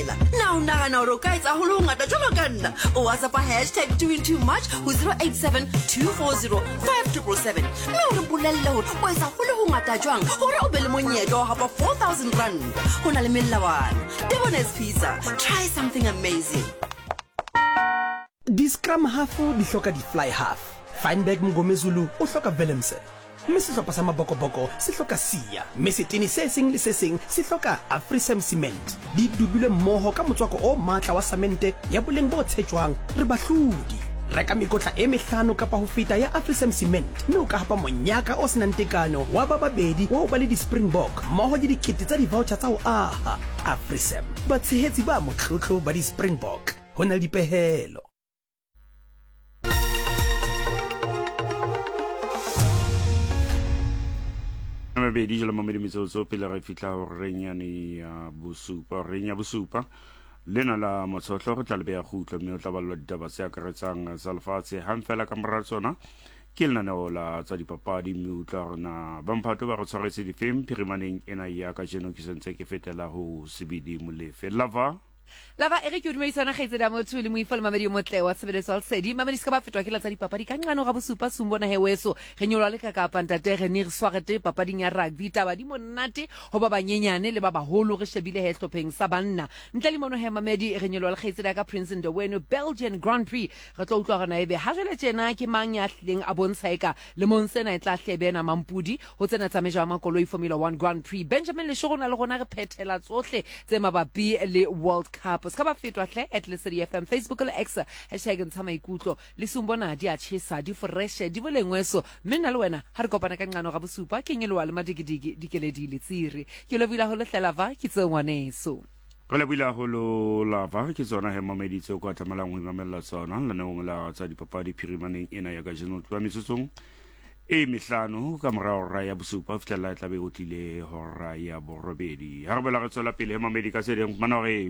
fela now nagana hore o ka etsa holo ngata jwalo ka nna o WhatsApp #doingtoomuch ho 087 240 5777 mme o re bolelle hore o etsa holo ngata jwang hore o be le monyetla wa hapa 4,000 rand ho na le melawana Debona's Pizza try something amazing. Di scrum half di hloka di fly half Feinberg Mngomezulu o hloka Willemse mme sehlopha sa mabokoboko se hloka Sia mme setene se seng le se seng se hloka Afrisam Cement di dubile mmoho ka motswako o matla wa samente ya boleng bo tshetjwang re bahlodi reka mekotla e mehlano kapa ho feta ya Afrisam Cement mme o ka hapa monyaka o senang tekano wa ba babedi wa ba le di Springbok mmoho le dikete tsa di voucher tsa ho aha Afrisam ba tshehetsi ba motlotlo ba di Springbok ho na le dipehelo. Mabedi jela mamedi metsotso pele re fitla hore renyane ya bosupa lena la motsotlo go tla le beya gutlo mme o tla balwa ditaba se akaretsang sa lefatshe hang fela ka morao tsona ke lenaneo la tsa dipapadi mme o tla rena ba mphato ba go tshwaretse difem phirimaneng ena ya ka jeno ke sentse ke fetela ho sebedi molefe Lava Eric Udmeisana khaitseda motho le moifo le mamedi motle wa sebeletso sedi mamedi ska ba fetwa ke la tsa dipapadi ka ngano ga bosupa sumbona heweso re nyolwa le ka pantate re ne re swagete papading ya rugby taba di monate ho ba banyenyane le ba baholo re shebile he hlopheng sa banna ntle le mono he mamedi re nyolwa le khaitseda ka Prince Ndoweno Belgian Grand Prix re tlo utlwa gona ebe ha jele tjena ke mang ya hleng a bontshaeka le monsena e tla hlebe na mampudi ho tsena tsa meja makoloi Formula 1 Grand Prix Benjamin le shogona le gona re phethela tsohle tse mabapi le World Cup ska ba fetwa hle at Lesedi FM Facebook le X #ntshama ikutlo le sumbona di a tshisa di fresh di bolengweso mena le wena ha re kopana ka ngano ga bosupa ke nyelwa le madigidigi dikeledi le tsiri ke lo bila ho le hlela va ke tsengwaneso go le bila ho lo lava ke tsona he mameditse go atamala ngwe mamela tsona la ne la tsa dipapadi phirimaneng ena ya ka jeno twa metsotsong e mehlano ka morao ra ya bosupa fitla tla be o tlile hora ya borobedi ha re bela re tswela pele he mamedi ka se ding mana re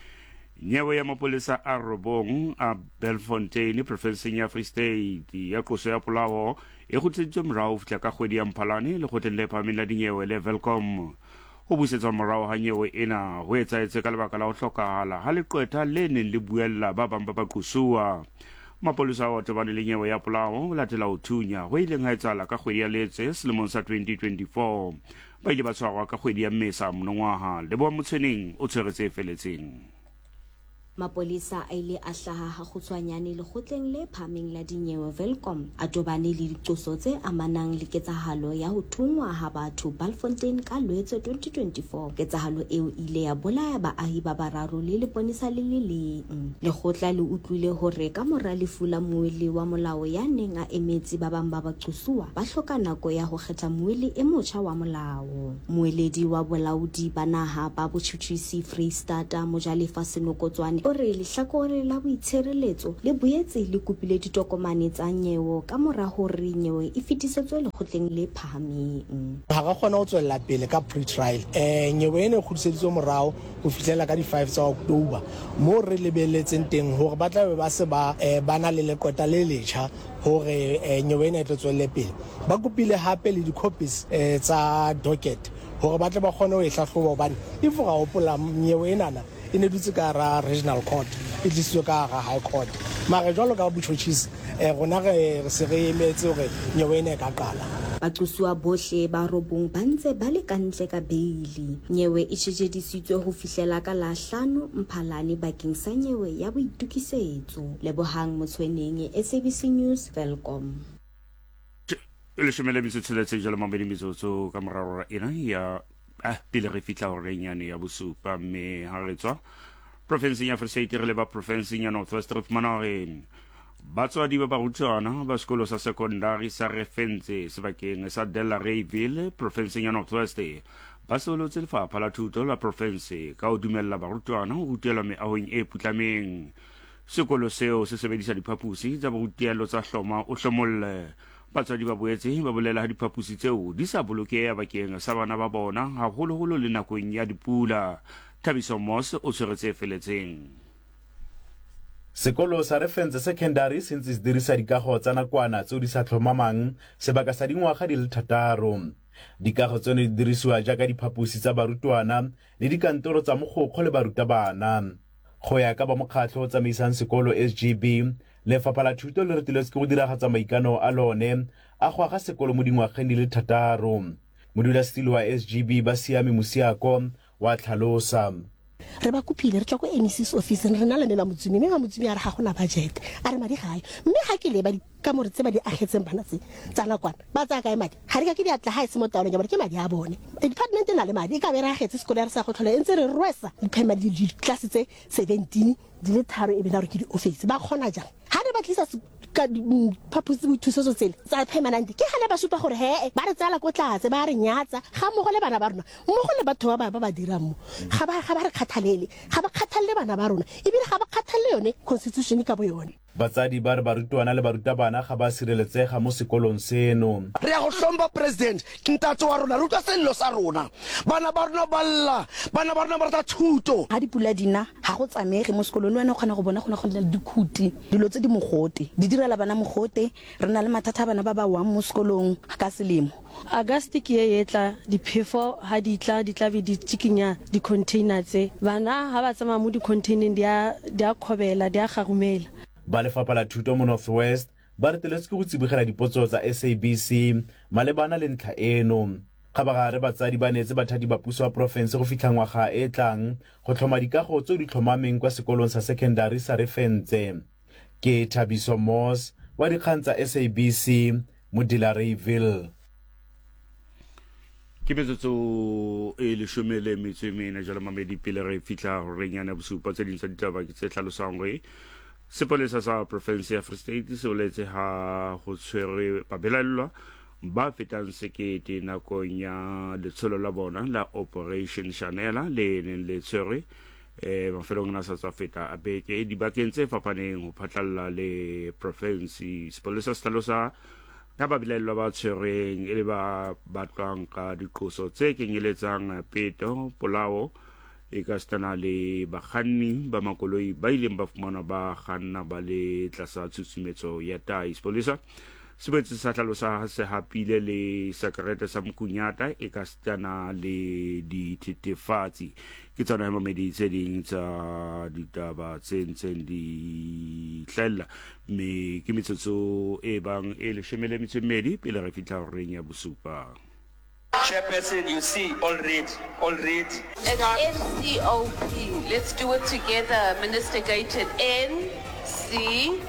nyewe ya mapolesa a robong a Belfontaine provinceng ya Free State ya koso ya polao e gotsetswe morao fitla ka kgwedi ya Mphalane le gotleng le phamela dinyewe le Welcome ho busetswa morao ha nyewe ena ho etsaetse ka lebaka la ho hlokahala ha le qeta le neng le buella ba bang ba bakusua mapolesa a tobane le nyewe ya polao latela ho thunya ho ileng ha etsala ka kgwedi ya Letse selemong sa 2024 ba ile ba tshwarwa ka kgwedi ya Mmesa monongwaha le bo motshweneng o tshweretse feletseng Mapolisa a ile a hlaha ha kgutshwanyane lekgotleng le phameng la dinyewe Welcome a tobane le diqoso tse amanang le ketsahalo ya ho thungwa ha batho Belfontaine ka Lwetse 2024 ketsahalo eo ile ya bolaya baahi ba bararo le leponisa le leng lekgotla le utlwile hore ka mora lefu la moeli wa molao ya neng a emetse ba bang ba baqosua ba hloka nako ya ho kgetha moeli e motjha wa molao moeledi wa bolaodi ba naha ba botjhutjhisi Freistata Mojalefa Senokotswane ore lehlakore la boitshireletso le boetse le kopile ditokomane tsa nyewo ka mora hore nyewe e fetisetswe lekgotleng le phahameng ha ga kgona ho tswella pele ka pre-trial nyewe ene khudiseditswe morao ho fihlela ka di 5 tsa October mo re lebeletseng teng hore ba tla be ba se ba bana le lekota le letjha hore nyewe ene e tlo tswelle pele ba kopile hape le di copies tsa docket hore ba tla ba kgone ho e hlahloba hobane if ga hopola nyewe enana e ne dutse ka ra regional court e tlisitswe ka ra high court mara jwalo ka botjhotjhisi rona re se re emetse hore nyewe ene ka qala baqosua bohle ba robong ba ntse ba le kantle ka beili nyewe e tshejedisitswe ho fihlela ka la 5 Mphalane bakeng sa nyewe ya boitukisetso lebohang motshweneng SABC News Welcome le shemele mitsotso jalo mabedi mitsotso ka moraro ena ya pele re fitla hore nyane ya bosupa mme ha re tswa province ya Free State re le ba province ya North West re fumana hore batswadi ba barutwana ba sekolo sa secondary sa Refentse sebakeng sa Delareyville province ya North West ba solotse lefapha la thuto la province ka ho dumella barutwana ho rutela meahong e putlameng sekolo seo se sebedisa diphapusi tsa borutelo tsa hloma o hlomolle batswadi ba boetse ba bolela ha diphapusi tseo di sa bolokeha bakeng sa bana ba bona haholoholo le nakong ya dipula Thabiso Moss o tshweretse feletseng sekolo sa Refentse Secondary sentse se dirisa dikago tsa nakwana tseo di sa tlhomamang sebaka sa dingwaga di le 6 Dikago tsone di dirisiwa jaaka diphaposi tsa barutwana le dikantoro tsa mogokgo le barutabana. Go ya ka ba mokgatlho o tsamaisang sekolo SGB, Lefapha la Thuto le reteletswe go diragatsa maikano a lone a go aga sekolo mo dingwageng di le 6. Modulasetilo wa SGB ba Siame Musiako wa tlhalosa. Re ba kopile re tswa go NC's office re na le mela motsumi mme motsumi a re ga gona budget a re madi gae mme ga ke le ba ka more tse ba di agetseng bana tse tsana kwana ba tsa kae madi ga re ka ke di atla ga se mo taolong ya bone ke madi a bone department na le madi ka be re agetse sekolo ya re sa go tlhola entse re rwesa diphema di class tse 17 di le 3 e be na re ke di office ba khona jang ha re ba tlisa ka phaposi thuso so tsele tsa permanent ke gale ba supa gore he ba re tsala ko tlatse ba re nyatsa ga mo go le bana ba rona mo go le batho ba ba dirang mo ga ba re khathalele ga ba khathalle bana ba rona e bile ga ba khathalle yone constitution ka bo yone. Batsadi ba re barutwana le barutabana ga ba sireletsega mo sekolong seno. Re a go hlomba president ke ntatso wa rona ruta sello sa rona bana ba rona balla bana ba rona ba rata thuto ha dipula dina ga go tsamege mo sekolong wena o kgona go bona go le dikhuti dilo tse di mogote di direla bana mogote re na le mathata bana ba ba wa mo sekolong ka selemo. August ke etla diphefo ha di tla be di tsikinya di containers bana ha ba tsama mo di containers dia khobela dia gagumela. Ba Lefapha la Thuto mo Northwest ba reteletswe go tsibogela dipotso tsa SABC malebana le ntlha eno. Ga ba gare batsadi ba netse bathadi ba puso wa province go fitlha ngwaga e tlang go tlhoma dikago tse di tlhomameng kwa sekolong sa secondary sa Refentse. Ke Thabiso Moss wa dikgang tsa SABC mo Delareyville. Ke metsotso e le shomele metswemena jalo mamedi pele re fitla go renyana bosupa tse dintsa ditaba ke tse tlhalosang gore sepolesa sa province ya Free State se oletse ha go tshwere babelaellwa ba fetang sekete nakong ya letsholo la bona la Operation Shanela le neng le tshwere mafelong na sa feta a beke dibakeng tse fapaneng go phatlalla le province. Sepolesa se tlhalosa ka babelaellwa ba tshwereng e le ba batlwang ka diqoso tse kenyeletsang peto polao e ka stana le bakganni ba makoloi ba ileng ba fumana ba kganna ba le tlasa tshusumetso ya tai. Sepolesa se boetse sa tlhalosa se hapile le sakarete sa mokunyata e ka stana le dithethefatsi ke tsona mamedi tse ding tsa ditaba tse ntseng di tlella mme ke metsotso e bang e le shemele metsomedi pele re fitla go reng ya bosupa. Chairperson, you see, already. It's NCOP. Let's do it together. Minister Gated. NCOP.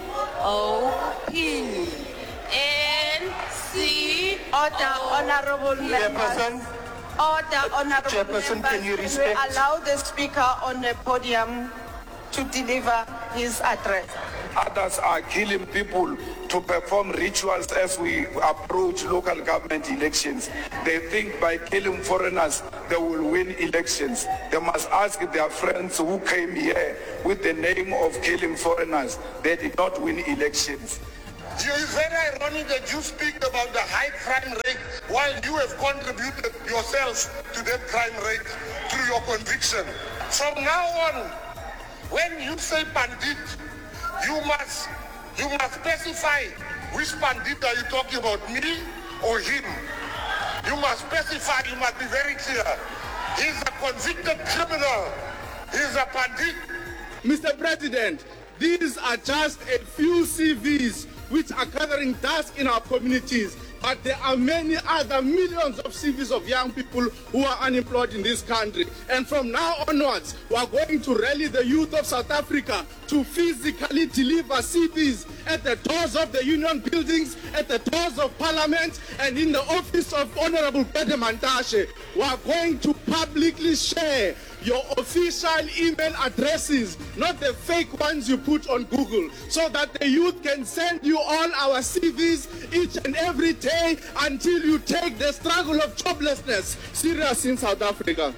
Order, honorable Chairperson. Order, honorable Chairperson, members. can you respect? Allow the speaker on the podium to deliver his address. Others are killing people to perform rituals as we approach local government elections. They think by killing foreigners they will win elections. They must ask their friends who came here with the name of killing foreigners. They did not win elections. It is very ironic that you speak about the high crime rate while you have contributed yourselves to that crime rate through your conviction. From now on, when you say bandit, you must specify which bandit are you talking about, me or him? You must specify, you must be very clear. He's a convicted criminal. He's a bandit. Mr. President, these are just a few CVs which are gathering dust in our communities. But there are many other millions of CVs of young people who are unemployed in this country. And from now onwards, we are going to rally the youth of South Africa to physically deliver CVs at the doors of the union buildings, at the doors of parliament, and in the office of Honorable Pede Mantashe. We are going to publicly share your official email addresses, not the fake ones you put on Google, so that the youth can send you all our CVs each and every day until you take the struggle of joblessness serious in South Africa.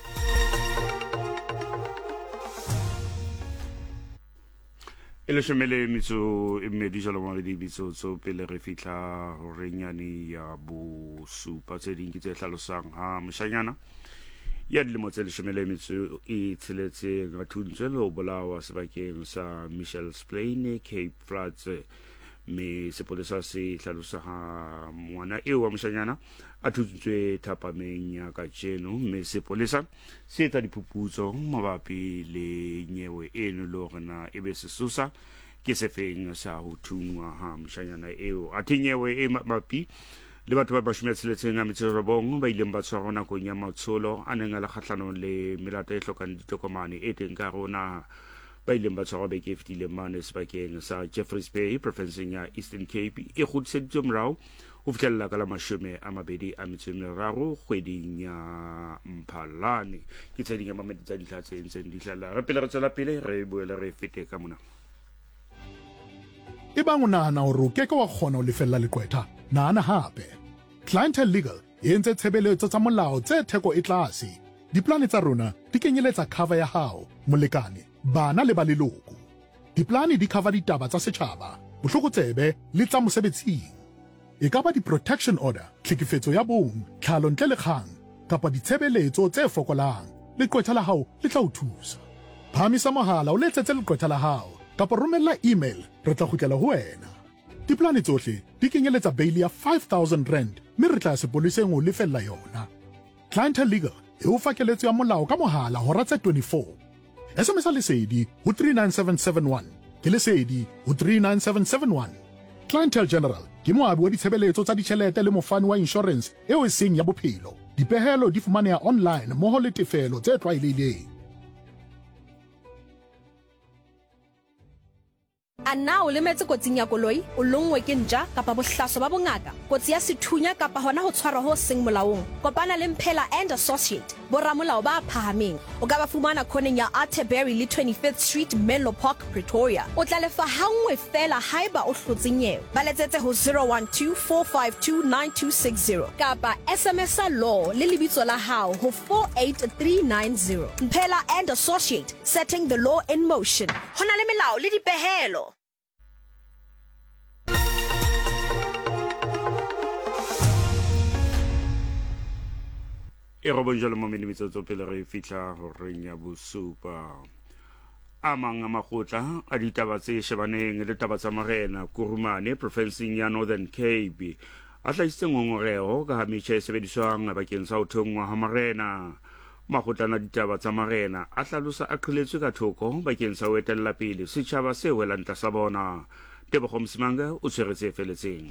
Ele shemele mitso mmedi jalo mo di bitso tso pele re fitla go renyane ya bo supa tse ding ke tse tlhalosang ha moshanyana ya dilemo tse leshomele metso e tsheletse ga thuntswe le o bolawa sebakeng sa Michels Plain Cape Flats mme sepolesa se hlalosa ha ngwana eo wa moshanyana a thutsitswe thapameng ya kajeno, mme sepolesa se etsa diphuputso mabapi le nyewe eno le hore na ebe sesosa ke sefeng sa ho thungwa ha moshanyana eo. Athe nyewe e mabapi le batho ba 16 ba ileng ba tshwarwa nakong ya matsholo a neng a le kgahlanong le melato e hlokang ditokomane e teng ka rona ba ileng ba tshwarwa beke e fetileng mane sebakeng sa Jeffreys Bay profenseng ya Eastern Cape e kgutliseditswe morao ho fihlella ka la 23 kgweding ya Mphalane. Ke tse ding ya mamedi tsa dihla tse ntseng di hlalla re pele re tswela pele re boele re fete ka mona. E bang o nahana hore o keke wa kgona ho lefella leqwetha, nahana hape. Clientele Legal e entse tshebeletso tsa molao tse theko e tlase. Diplane tsa rona di kenyeletsa cover ya hao, molekane, bana le ba leloko. Diplane di cover ditaba tsa setjhaba, bohlokotsebe le tsa mosebetsing. E ka ba di-protection order, tlhekefetso ya bong, tlhalo ntle le kgang, kapa ditshebeletso tse fokolang. Leqwetha la hao le tla o thusa. Phamisa mohala o letsetse leqwetha la hao, kapa romella email, re tla kgutlela ho wena. Diplane tsohle di kenyeletsa bail ya 5,000 rand, mme re tla sepoleseng ho lefella yona. Clientele Legal e o fa keletso ya molao ka mohala hora tse 24. SMS lesedi ho 39771, ke lesedi ho 39771. Clientele General ke moabi wa ditshebeletso tsa ditjhelete le mofani wa insurance eo e seng ya bophelo. Dipehelo di fumaneha online mmoho le tefelo tse tlwaelehileng. A na o lemetse kotsing ya koloi, o longwe ke ntja kapa bohlaso ba bongaka, kotsi ya sethunya kapa hona ho tshwarwa ho seng molaong. Kopana le Mphela and Associate, boramolao ba phahameng. O ka ba fumana khoneng ya Atterbury le 25th Street, Menlo Park, Pretoria. O tla lefa hangwe fela haeba o hlotse nyewe. Ba letsetse ho 012 452 9260 kapa SMS law le lebitso la hao ho 48390. Mphela and Associate, setting the law in motion. Hona le melao le dipehelo. E robong jalo mo metsotso pele re fihla horeng ya bosupa. A mang a makgotla a ditaba tse shebaneng le taba tsa marena Kurumane profenseng ya Northern Cape a hlahisitse ngongoreho ka ha metjha e sebediswang bakeng sa ho thongwa ha marena. Makgotlana ditaba tsa marena a hlalosa a qhiletswe ka thoko bakeng sa ho etella pele setjhaba se welang tlasa bona. Tebogo Msimanga o tshweretse feletseng.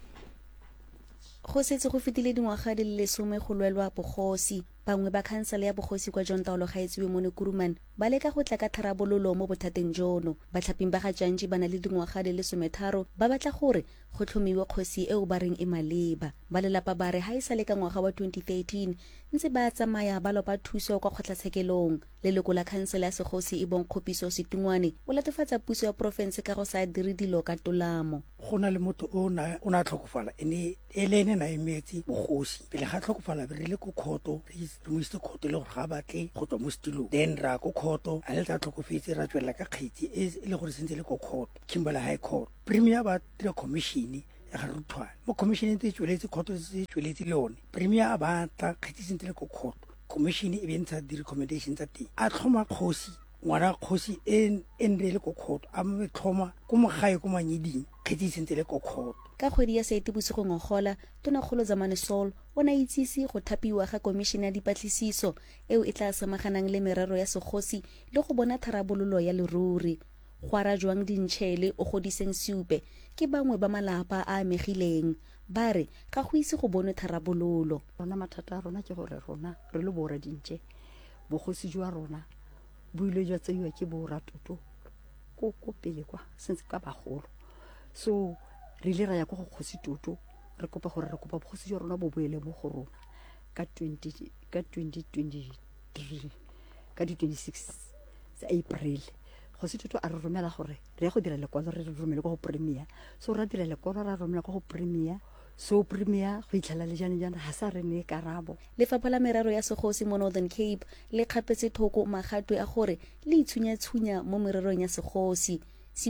Go setse go fetile dingwaga di le 10 go lwelwa bogosi. Bangwe ba khansele ya bogosi kwa John Taolo Gaetsiwe mo Kurumane ba leka go tla ka tharabololo mo bothateng jono. Batlhaping ba ga Jantji ba na le dingwaga di le 13 ba batla gore go tlhomiwe kgosi eo ba reng e maleba. Ba lelapa ba re ha e sa le ka ngwaga wa 2013 ntse ba tsamaya ba lopa thuso kwa kgotlatshekelong. Leloko la khansele ya segosi e bong Khopiso Setungwane o latofatsa puso ya province ka go sa dire dilo ka tolamo. Go na le motho o na tlhokofala ene elene na emetsi bogosi pele ga tlhokofala re le go khoto re mo itse khoto le go ga batle go tswa mo stilo then ra go khoto a le tla tlhokofetse ra tswela ka kgetsi e le gore sentse le go khoto Kimberley High Court premier ba tire commission ya ga ruthwana mo commission e tsweletse khoto se tsweletse le one premier ba tla kgetsi sentse le go khoto commission e bentsha di recommendations tsa teng a tlhoma kgosi ngwana kgosi e le go khoto a mo tlhoma go mogae go manyeding kgetsi sentse le go khoto. Ka kgwedi ya Seetebosigo ngogola Tonakgolo Zamane Sol o na itsisi go thapiwa ga komišene ya dipatlisiso eo e tla samaganang le merero ya segosi le go bona tharabololo ya leruri. Go arajwang dintšhele o godiseng Siupe ke bangwe ba malapa a amegileng ba re ga go ise go bonwe tharabololo. Rona mathata a rona ke gore rona re le bora dintše bogosi jwa rona bo ile jwa tseiwa ke boratoto ko pele kwa sentse ka bagolo. So re ile ra ya go kgosi toto re kopa gore re kopa bogosi jwa rona bo boele mo go rona ka 2023 ka di 26 tsa April. Kgosi toto a re romela gore re ya go dira lekwalo re romele go premier. So ra dira lekwalo ra romela go premier. So premier go itlhala le jana ha sa re ne karabo. Lefapha la merero ya segosi mo Northern Cape le kgapetse thoko magatwe a gore le itshunyatshunya mo mererong ya segosi. The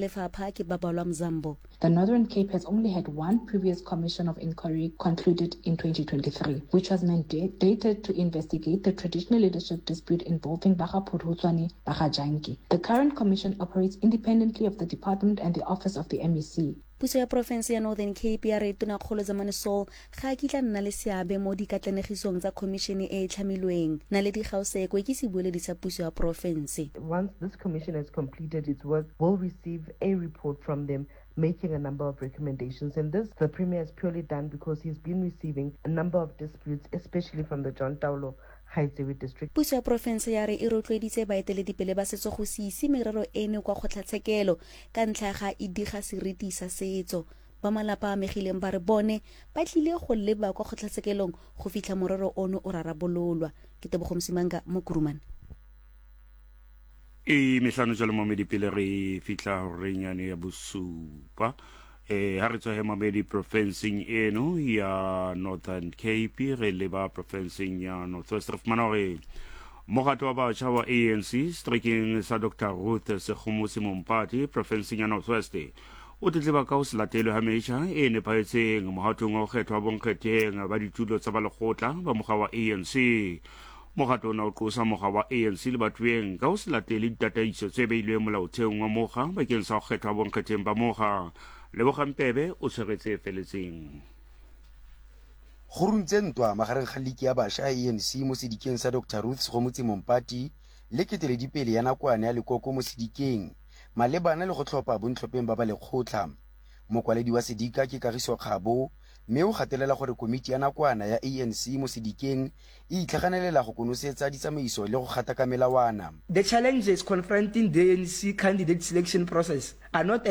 Northern Cape has only had one previous commission of inquiry concluded in 2023, which was mandated to investigate the traditional leadership dispute involving Baga Phurutswane, Baga Jantji. The current commission operates independently of the department and the office of the MEC. puso ya porofense ya Northern Cape ya re Tonakgolo Zamani Saul ga a kitla nna le seabe mo dikatlanegisong tsa khomišene e e tlhamilweng. Naledi Gaosekwe ke sebueledi sa puso ya porofense. Once this commission has completed its work, we'll receive a report from them making a number of recommendations. And this, the Premier has purely done because he's been receiving a number of disputes, especially from the John Taulo Highway District. Puso ya porofense ya re e rotloeditse baeteledipele ba setso go se ise merero eno kwa kgotlatshekelo ka ntlha ga e diga seriti sa setso. Ba malapa a megileng ba re bone ba tlile go leba kwa kgotlatshekelong go fitlha morero ono o rarabololwa. Ke Tebogo Msimanga mo Kuruman. Mehlano jalo mamedi pele re fitla renyane ya bosupa ha re tswa mamedi provinceng eno ya Northern Cape re leba provinceng ya Northwest re fumana gore mogato wa batjha wa ANC striking sa Dr. Ruth Sekgomosi Mompati provinceng ya Northwest o tletleba ka ho se latelwe ha metjha e nepahetseng mohatong wa kgetho wa bonkgetheng ba ditulo tsa balekgotla ba mokga wa ANC. Mogato ona o tlosa mokga wa ANC le bathoeng ka ho se latele ditataiso tse beilweng molaotheong wa mokga bakeng sa ho kgethwa bonkgetheng ba mokga. Lebogang Pebe o tshwaretse feletseng. Go runtse ntwa magareng ga liki ya bašwa ANC mo sedikeng sa Dr. Ruth Sekgomosi Mompati le keteledipele ya nakwana ya lekoko mo sedikeng malebana le go tlhopha bontlhopheng ba balekgotla. Mokwaledi wa sedika ke Kagiso Kgabo mme o gatelela gore komiti ya nakwana ya ANC mo sedikeng e itlhaganelela go konosetsa ditsamaiso le go gata ka melawana. The challenges confronting the ANC candidate selection process are not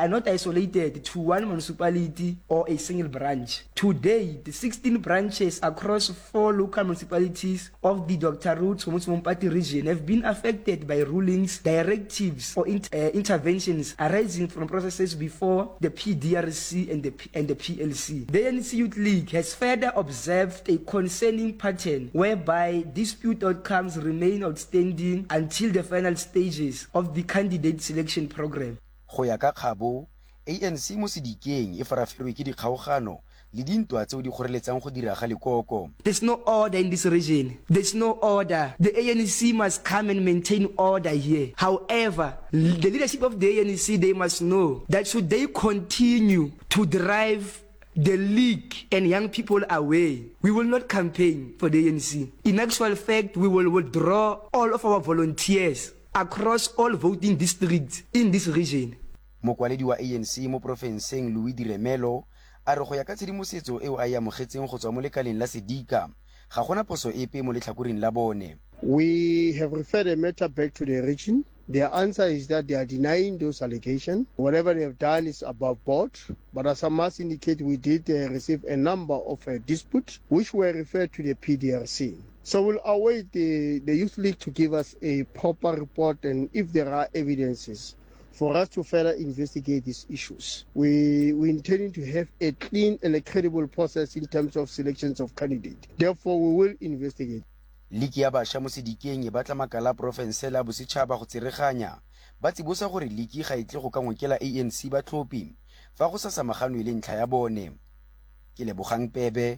isolated to one municipality or a single branch. Today, the 16 branches across 4 local municipalities of the Dr. Ruth Sekgomosi Mompati region have been affected by rulings, directives, or interventions arising from processes before the PDRC and the PLC. The ANC Youth League has further observed a concerning pattern whereby dispute outcomes remain outstanding until the final stages of the candidate selection program. Go ya ka Kgabo, ANC mo sedikeng e faraferwe ke dikgaogano le dintwa tseo di kgoreletsang go dira ga lekoko. There's no order in this region. There's no order. The ANC must come and maintain order here. However, the leadership of the ANC, they must know that should they continue to drive the league and young people away, we will not campaign for the ANC. In actual fact, we will withdraw all of our volunteers across all voting districts in this region. Mokwaledi wa ANC mo profenseng Louis Diremelo a re go ya ka tshedimosetso eo a e amogetseng go tswa mo lekaleng la sedika ga gona poso epe mo letlhakoreng la bone. We have referred the matter back to the region. Their answer is that they are denying those allegations. Whatever they have done is above board. But as I must indicate, we did receive a number of disputes which were referred to the PDRC. So we'll await the Youth League to give us a proper report, and if there are evidences for us to further investigate these issues. We intending to have a clean and a credible process in terms of selections of candidates. Therefore, we will investigate. Liki ya bašwa mo sedikeng e batla makala porofense la bosetšhaba go tsereganya ba tsibosa gore liki ga itle go ka ngokela ANC batlhophi fa go sa samaganwe le ntlha ya bone. Ke Lebogang Pebe